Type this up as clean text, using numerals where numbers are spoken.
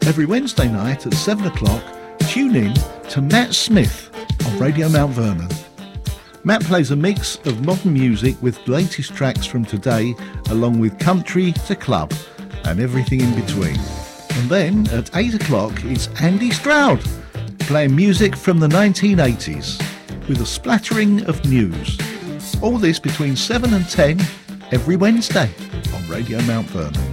Every Wednesday night at 7 o'clock, tune in to Matt Smith on Radio Mount Vernon. Matt plays a mix of modern music with the latest tracks from today, along with country to club and everything in between. And then at 8 o'clock, it's Andy Stroud playing music from the 1980s with a splattering of news. All this between 7 and 10 every Wednesday on Radio Mount Vernon.